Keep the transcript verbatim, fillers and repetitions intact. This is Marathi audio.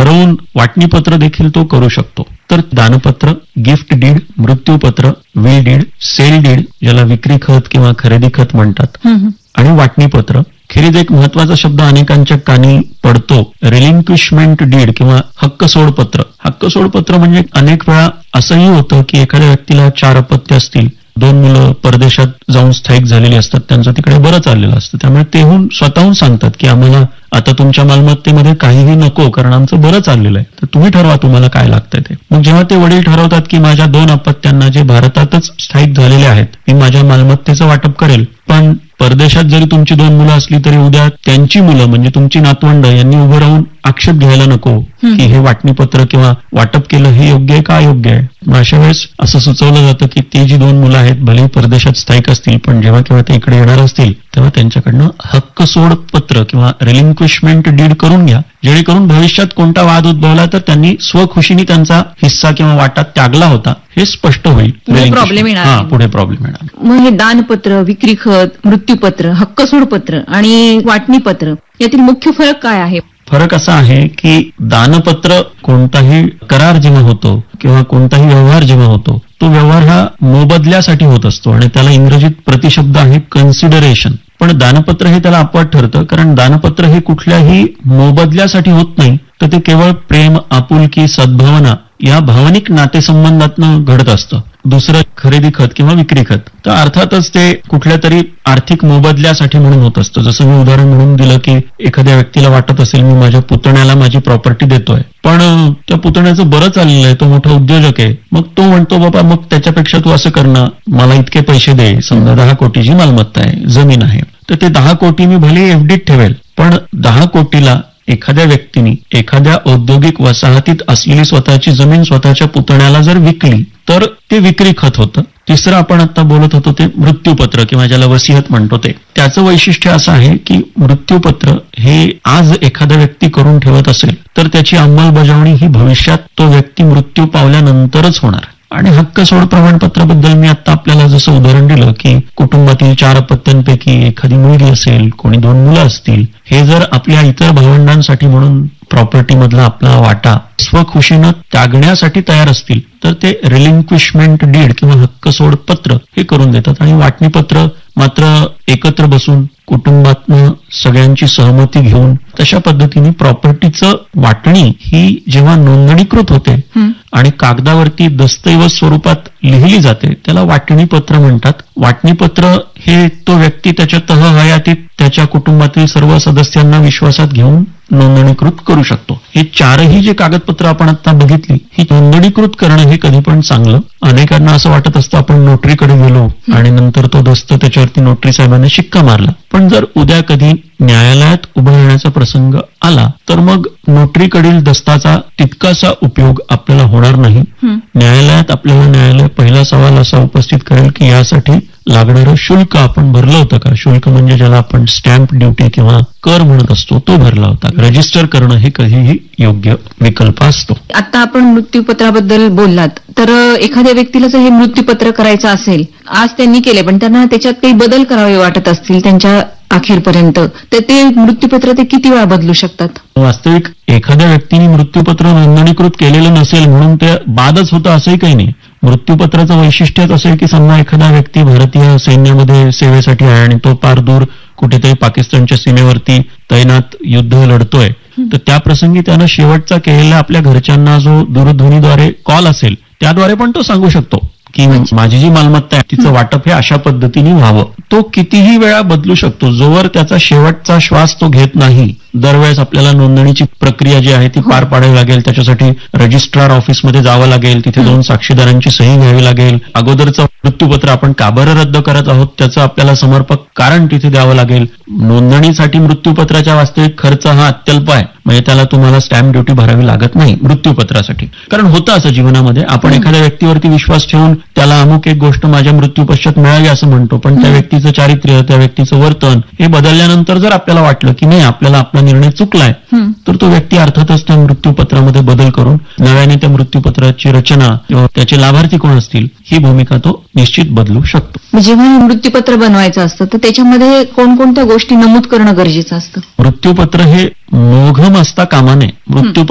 ठरवून वाटणीपत्र देखील तो करू शकतो. तर दानपत्र, gift did, मृत्यूपत्र, will did, sale deed ज्याला विक्री खत किंवा खरेदी खत म्हणतात, आणि वाटणीपत्र. खेरीज एक महत्वाचा शब्द अनेकांच्या कानी पडतो, रिलिंक्विशमेंट डीड किंवा हक्क सोडपत्र. हक्क सोडपत्र म्हणजे अनेक वेळा असंही होतं की एखाद्या व्यक्तीला चार अपत्य असतील, दोन मुलं परदेशात जाऊन स्थायिक झालेली असतात, त्यांचं तिकडे बरं चाललेलं असतं, त्यामुळे तेहून स्वतःहून सांगतात की आम्हाला आता तुमच्या मालमत्तेमध्ये काहीही नको, कारण आमचं बरं चाललेलं आहे, तर तुम्ही ठरवा तुम्हाला काय लागतंय ते. मग जेव्हा ते वडील ठरवतात की माझ्या दोन अपत्यांना जे भारतातच स्थायिक झालेले आहेत, मी माझ्या मालमत्तेचं वाटप करेल, पण परदेशात जरी तुमची दोन मुलं असली तरी उद्या त्यांची मुलं म्हणजे तुमची नातवंड यांनी उभं राहून आक्षेप घ्यायला नको की हे वाटणीपत्र किंवा वाटप केलं हे योग्य आहे का अयोग्य आहे. मग अशा वेळेस असं सुचवलं जातं की ती जी दोन मुलं आहेत भले परदेशात स्थायिक असतील, पण जेव्हा केव्हा ते इकडे येणार असतील तेव्हा त्यांच्याकडनं हक्क सोड पत्र किंवा रिलिंक्विशमेंट डीड करून घ्या, जेणेकरून भविष्यात कोणता वाद उद्भवला तर त्यांनी स्वखुशीने त्यांचा हिस्सा किंवा वाटा त्यागला होता हे स्पष्ट होईल. प्रॉब्लेम येणार पुढे प्रॉब्लेम येणार. मग हे दानपत्र, विक्री खत, मृत्यूपत्र, हक्क सोडपत्र आणि वाटणीपत्र यातील मुख्य फरक काय आहे? फरक असा आहे की दानपत्र कोणताही करार जेव्हा होतो किंवा कोणताही व्यवहार जेव्हा होतो तो व्यवहार हा मोबदल्यासाठी होत असतो आणि त्याला इंग्रजीत प्रतिशब्द आहे कन्सिडरेशन. पण दानपत्र हे त्याला अपवाद ठरतं, कारण दानपत्र हे कुठल्याही मोबदल्यासाठी होत नाही, तर ते केवळ प्रेम, आपुलकी, सद्भावना या भावनिक नातेसंबंधातनं घडत असतं. दुसरं खरेदी खत किंवा विक्री खत तर अर्थातच ते कुठल्या तरी आर्थिक मोबदल्यासाठी म्हणून होत असतं. जसं मी उदाहरण म्हणून दिलं की एखाद्या व्यक्तीला वाटत असेल मी माझ्या पुतण्याला माझी प्रॉपर्टी देतोय, पण त्या पुतण्याचं बरं चाललेलं आहे, तो मोठा उद्योजक आहे, मग तो म्हणतो बाबा मग त्याच्यापेक्षा तू असं करणं, मला इतके पैसे दे, समजा दहा कोटीची मालमत्ता आहे, जमीन आहे, तर ते दहा कोटी मी भले एफडीत ठेवेल, पण दहा कोटीला एखाद्या व्यक्तीने एखाद्या औद्योगिक वसाहतीत असलेली स्वतःची जमीन स्वतःच्या पुतण्याला जर विकली तर ते विक्री खत होतं. तिसरं आपण आता बोलत होतो ते मृत्यूपत्र किंवा ज्याला वसियत म्हणतो ते, त्याचं वैशिष्ट्य असं आहे की मृत्यूपत्र हे आज एखादा व्यक्ती करून ठेवत असेल तर त्याची अंमलबजावणी ही भविष्यात तो व्यक्ती मृत्यू पावल्यानंतरच होणार. आणि हक्क सोड प्रमाणपत्राबद्दल मी आता आपल्याला जसं उदाहरण दिलं की कुटुंबातील चार अपत्यांपैकी एखादी मुलगी असेल, कोणी दोन मुलं असतील, हे जर आपल्या इतर भावंडांसाठी म्हणून प्रॉपर्टी मधला आपला वाटा स्वखुशीनं त्यागण्यासाठी तयार असतील तर ते रिलिंक्विशमेंट डीड किंवा हक्क सोड पत्र हे करून देतात. आणि वाटणीपत्र मात्र एकत्र बसून कुटुंबातनं सगळ्यांची सहमती घेऊन तशा पद्धतीने प्रॉपर्टीचं वाटणी ही जेव्हा नोंदणीकृत होते आणि कागदावरती दस्तऐवज स्वरूपात लिहिली जाते त्याला वाटणीपत्र म्हणतात. वाटणीपत्र हे तो व्यक्ती त्याच्या तहहयातीत त्याच्या कुटुंबातील सर्व सदस्यांना विश्वासात घेऊन नोंदणीकृत करू शकतो. हे चारही जे कागदपत्र आपण आता बघितली ही नोंदणीकृत करणं हे कधी पण चांगलं. अनेकांना असं वाटत असतं आपण नोटरीकडे गेलो आणि नंतर तो दस्त त्याच्यावरती नोटरी साहेबांनी शिक्का मारला, पण जर उद्या कधी न्यायालयात उभं राहण्याचा प्रसंग आला तर मग नोटरीकडील दस्ताचा तितकासा उपयोग आपल्याला होणार नाही. न्यायालयात आपल्याला न्यायालय पहिला सवाल असा उपस्थित करेल की यासाठी लागणारं शुल्क आपण भरलं होतं का. शुल्क म्हणजे ज्याला आपण स्टॅम्प ड्युटी किंवा कर म्हणत असतो तो भरला होता. रजिस्टर करणं हे कधीही योग्य विकल्प असतो. आता आपण मृत्यूपत्राबद्दल बोललात तर एखाद्या व्यक्तीला जर हे मृत्यूपत्र करायचं असेल, आज त्यांनी केले पण त्यांना त्याच्यात काही बदल करावे वाटत असतील त्यांच्या अखेरपर्यंत, तर ते मृत्यूपत्र ते किती वेळा बदलू शकतात? वास्तविक एखाद्या व्यक्तीने मृत्यूपत्र नोंदणीकृत केलेलं नसेल म्हणून ते बादच होतं असंही काही नाही. मृत्यूपत्राचं वैशिष्ट्यच असेल की समजा एखादा व्यक्ती भारतीय सैन्यामध्ये सेवेसाठी आहे आणि तो पार दूर कुठेतरी पाकिस्तानच्या सीमेवरती तैनात युद्ध लढतोय, तर त्या प्रसंगी त्यानं शेवटचा केलेला आपल्या घरच्यांना जो दूरध्वनीद्वारे कॉल असेल त्याद्वारे पण तो सांगू शकतो की माझी जी मालमत्ता आहे तिचं वाटप हे अशा पद्धतीने व्हावं. तो कितीही वेळा बदलू शकतो जोवर त्याचा शेवटचा श्वास तो घेत नाही. दरवेळेस आपल्याला नोंदणीची प्रक्रिया जी आहे ती पार पाडावी लागेल, त्याच्यासाठी रजिस्ट्रार ऑफिसमध्ये जावं लागेल, तिथे दोन साक्षीदारांची सही घ्यावी लागेल, अगोदरचं मृत्यूपत्र आपण का बरं रद्द करत आहोत त्याचं आपल्याला समर्पक कारण तिथे द्यावं लागेल. नोंदणीसाठी मृत्यूपत्राच्या वास्तविक खर्च हा अत्यल्प आहे, म्हणजे त्याला तुम्हाला स्टॅम्प ड्युटी भरावी लागत नाही मृत्यूपत्रासाठी. कारण होतं असं जीवनामध्ये आपण एखाद्या व्यक्तीवरती विश्वास ठेवून त्याला अमुक एक गोष्ट माझ्या मृत्यू पश्चात मिळावी असं म्हणतो, पण त्या व्यक्तीचं चारित्र्य, त्या व्यक्तीचं वर्तन हे बदलल्यानंतर जर आपल्याला वाटलं की नाही आपल्याला आपला निर्णय चुकलाय तर तो व्यक्ती अर्थातच त्या मृत्यूपत्रामध्ये बदल करून नव्याने त्या मृत्यूपत्राची रचना किंवा त्याचे लाभार्थी कोण असतील ही भूमिका तो निश्चित बदलू शकतो. जेव्हा मृत्यूपत्र बनवायचं असतं तर त्याच्यामध्ये कोणकोणत्या गोष्टी नमूद करणं गरजेचं असतं? मृत्यूपत्र हे मोघम असता कामा नये. मृत्यू